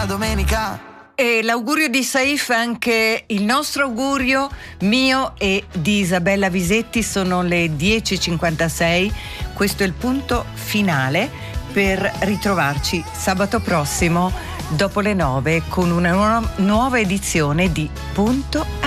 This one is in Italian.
la domenica. E l'augurio di Saif è anche il nostro augurio, mio e di Isabella Visetti. Sono le 10:56, questo è il punto finale per ritrovarci sabato prossimo dopo le 9 con una nuova edizione di Punto